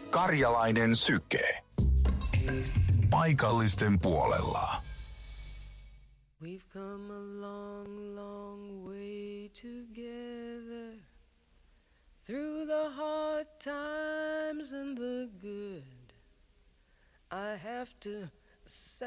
Karjalainen Syke. Paikallisten puolella. We've come a long, long way together, through the hard times and the good. I have to say